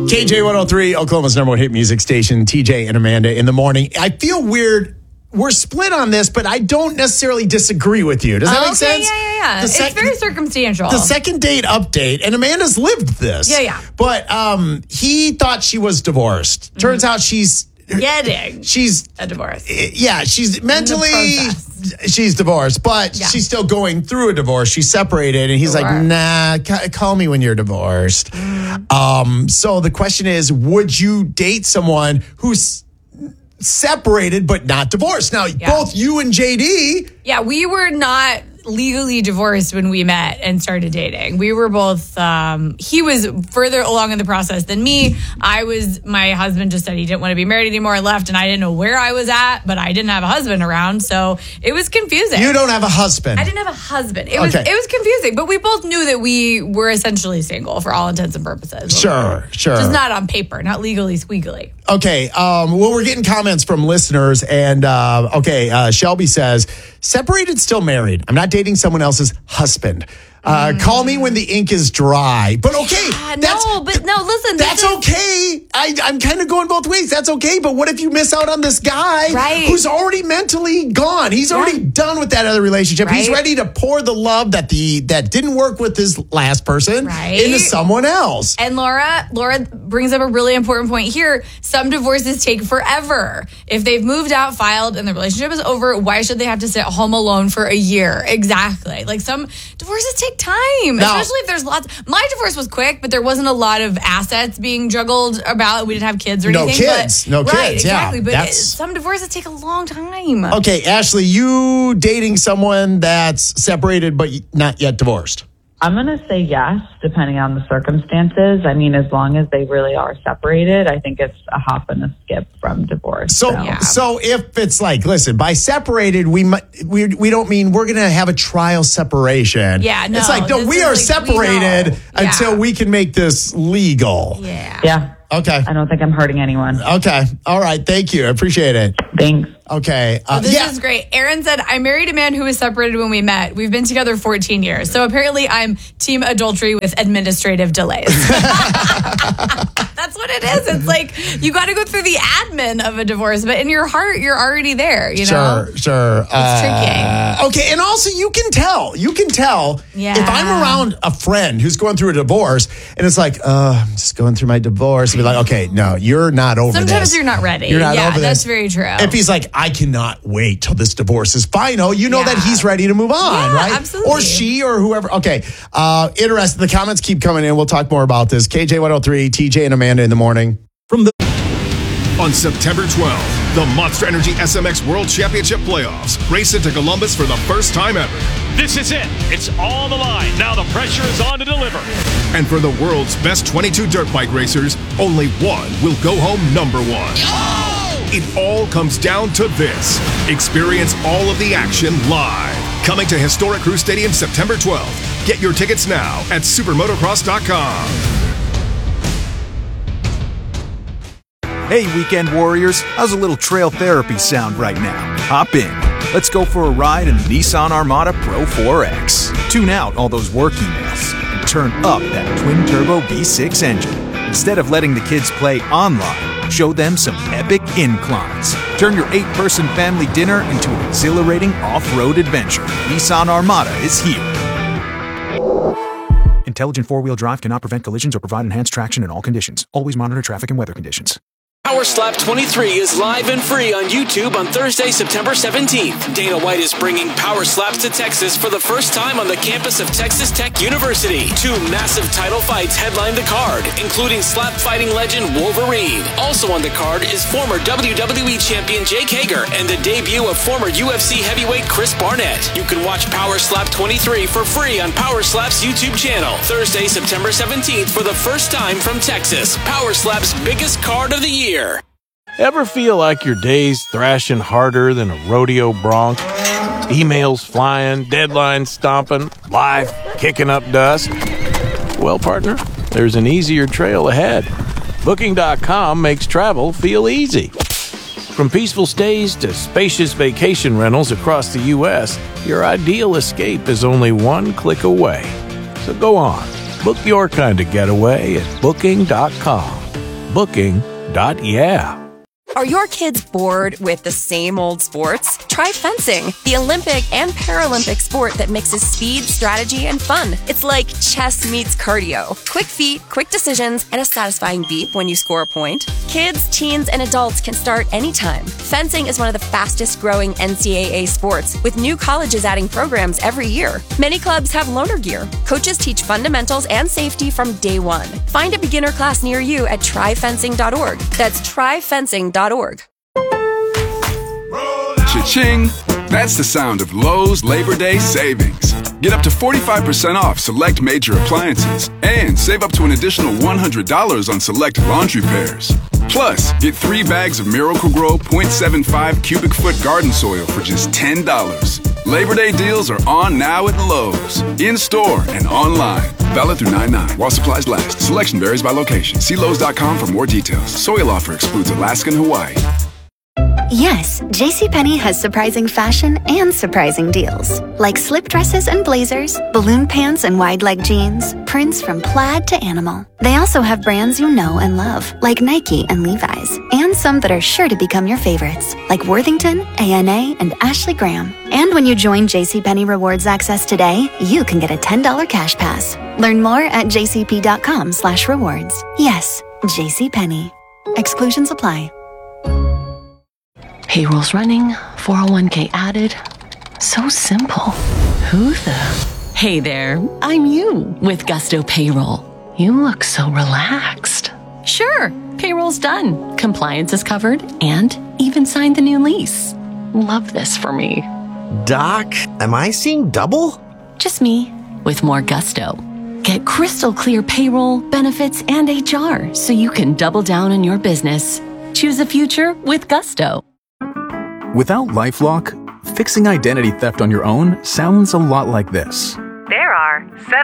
KJ103, Oklahoma's number one hit music station, TJ and Amanda in the morning. I feel weird. We're split on this, but I don't necessarily disagree with you. Does that make sense? Yeah. It's very circumstantial. The second date update, and Amanda's lived this. Yeah. But he thought she was divorced. Turns out she's a divorce. Yeah, she's mentally, she's divorced, but she's still going through a divorce. She's separated, and he's like, nah, call me when you're divorced. So the question is, would you date someone who's separated but not divorced? Now, both you and JD. Yeah, we were not legally divorced when we met and started dating. We were both, he was further along in the process than me. My husband just said he didn't want to be married anymore and left, and I didn't know where I was at, but I didn't have a husband around, so it was confusing. You don't have a husband? I didn't have a husband. It was confusing, but we both knew that we were essentially single for all intents and purposes. Sure. Just not on paper, not legally squeegly. Okay, well, we're getting comments from listeners, and Shelby says, separated, still married. I'm not dating someone else's husband. Call me when the ink is dry. But listen. That's okay. I'm kind of going both ways. That's okay. But what if you miss out on this guy who's already mentally gone? He's already done with that other relationship. Right. He's ready to pour the love that didn't work with his last person into someone else. And Laura brings up a really important point here. Some divorces take forever. If they've moved out, filed, and the relationship is over, why should they have to sit home alone for a year? Exactly. Like, some divorces take time, especially if there's lots. My divorce was quick, but there wasn't a lot of assets being juggled about. We didn't have kids or anything. No kids. Exactly. But some divorces take a long time. Okay, Ashley, you dating someone that's separated but not yet divorced? I'm going to say yes, depending on the circumstances. I mean, as long as they really are separated, I think it's a hop and a skip from divorce. So if it's like, listen, by separated, we don't mean we're going to have a trial separation. Yeah, no. It's like, no, we are separated until we can make this legal. Yeah. Okay. I don't think I'm hurting anyone. Okay. All right. Thank you. I appreciate it. Thanks. Okay. This is great. Aaron said, I married a man who was separated when we met. We've been together 14 years. So apparently I'm team adultery with administrative delays. That's what it is. It's like, you got to go through the admin of a divorce, but in your heart, you're already there, you know? Sure. It's tricky. Okay. And also you can tell if I'm around a friend who's going through a divorce and it's like, I'm just going through my divorce. And be like, okay, no, you're not over this. Sometimes you're not ready. You're not over this. That's very true. If he's like, I cannot wait till this divorce is final, you know that he's ready to move on, right? Absolutely. Or she or whoever. Okay. Interesting. The comments keep coming in. We'll talk more about this. KJ103, TJ and Amanda in the morning. On September 12th, the Monster Energy SMX World Championship Playoffs race into Columbus for the first time ever. This is it. It's all on the line. Now the pressure is on to deliver. And for the world's best 22 dirt bike racers, only one will go home number one. Oh! It all comes down to this. Experience all of the action live. Coming to Historic Crew Stadium September 12th. Get your tickets now at supermotocross.com. Hey, weekend warriors, how's a little trail therapy sound right now? Hop in. Let's go for a ride in the Nissan Armada Pro 4X. Tune out all those work emails and turn up that twin-turbo V6 engine. Instead of letting the kids play online, show them some epic inclines. Turn your 8-person family dinner into an exhilarating off-road adventure. Nissan Armada is here. Intelligent four-wheel drive cannot prevent collisions or provide enhanced traction in all conditions. Always monitor traffic and weather conditions. Power Slap 23 is live and free on YouTube on Thursday, September 17th. Dana White is bringing Power Slaps to Texas for the first time on the campus of Texas Tech University. 2 massive title fights headline the card, including slap fighting legend Wolverine. Also on the card is former WWE champion Jake Hager and the debut of former UFC heavyweight Chris Barnett. You can watch Power Slap 23 for free on Power Slap's YouTube channel. Thursday, September 17th for the first time from Texas. Power Slap's biggest card of the year. Ever feel like your day's thrashing harder than a rodeo bronc? Emails flying, deadlines stomping, life kicking up dust? Well, partner, there's an easier trail ahead. Booking.com makes travel feel easy. From peaceful stays to spacious vacation rentals across the U.S., your ideal escape is only one click away. So go on, book your kind of getaway at Booking.com. booking.yeah. Are your kids bored with the same old sports? Try fencing, the Olympic and Paralympic sport that mixes speed, strategy, and fun. It's like chess meets cardio. Quick feet, quick decisions, and a satisfying beep when you score a point. Kids, teens, and adults can start anytime. Fencing is one of the fastest growing NCAA sports, with new colleges adding programs every year. Many clubs have loaner gear. Coaches teach fundamentals and safety from day one. Find a beginner class near you at tryfencing.org. That's tryfencing.org. Cha-ching! That's the sound of Lowe's Labor Day savings. Get up to 45% off select major appliances and save up to an additional $100 on select laundry pairs. Plus, get 3 bags of Miracle-Gro 0.75 cubic foot garden soil for just $10. Labor Day deals are on now at Lowe's. In-store and online. Valid through 9/9 while supplies last. Selection varies by location. See Lowe's.com for more details. Soil offer excludes Alaska and Hawaii. Yes, JCPenney has surprising fashion and surprising deals. Like slip dresses and blazers, balloon pants and wide leg jeans, prints from plaid to animal. They also have brands you know and love, like Nike and Levi's, and some that are sure to become your favorites, like Worthington, A&A, and Ashley Graham. And when you join JCPenney Rewards Access today, you can get a $10 cash pass. Learn more at jcp.com/rewards. Yes, JCPenney. Exclusions apply. Payroll's running, 401k added. So simple. Who the? Hey there, I'm you with Gusto Payroll. You look so relaxed. Sure, payroll's done. Compliance is covered and even signed the new lease. Love this for me. Doc, am I seeing double? Just me with more gusto. Get crystal clear payroll, benefits, and HR so you can double down on your business. Choose a future with Gusto. Without LifeLock, fixing identity theft on your own sounds a lot like this. There are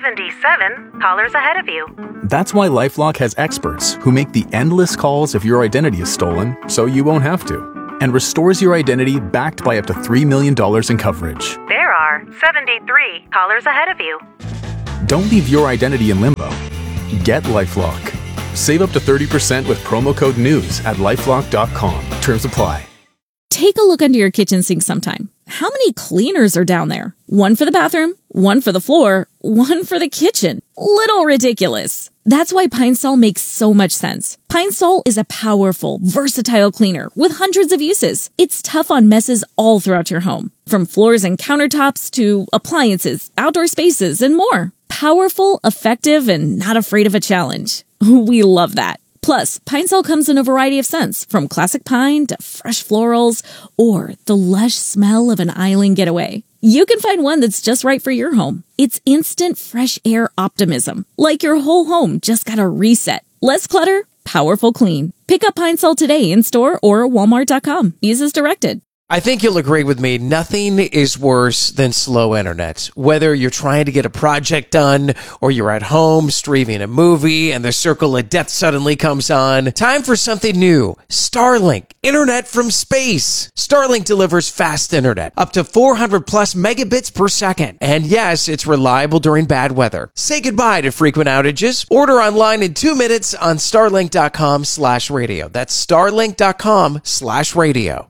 77 callers ahead of you. That's why LifeLock has experts who make the endless calls if your identity is stolen, so you won't have to, and restores your identity backed by up to $3 million in coverage. There are 73 callers ahead of you. Don't leave your identity in limbo. Get LifeLock. Save up to 30% with promo code NEWS at LifeLock.com. Terms apply. Take a look under your kitchen sink sometime. How many cleaners are down there? One for the bathroom, one for the floor, one for the kitchen. Little ridiculous. That's why Pine Sol makes so much sense. Pine Sol is a powerful, versatile cleaner with hundreds of uses. It's tough on messes all throughout your home, from floors and countertops to appliances, outdoor spaces, and more. Powerful, effective, and not afraid of a challenge. We love that. Plus, Pine Sol comes in a variety of scents, from classic pine to fresh florals or the lush smell of an island getaway. You can find one that's just right for your home. It's instant fresh air optimism, like your whole home just got a reset. Less clutter, powerful clean. Pick up Pine Sol today in store or walmart.com. Use as directed. I think you'll agree with me. Nothing is worse than slow internet. Whether you're trying to get a project done or you're at home streaming a movie and the circle of death suddenly comes on. Time for something new. Starlink. Internet from space. Starlink delivers fast internet. Up to 400 plus megabits per second. And yes, it's reliable during bad weather. Say goodbye to frequent outages. Order online in 2 minutes on starlink.com/radio. That's starlink.com/radio.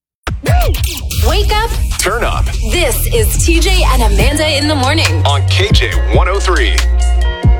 Wake up. Turn up. This is TJ and Amanda in the morning on KJ 103.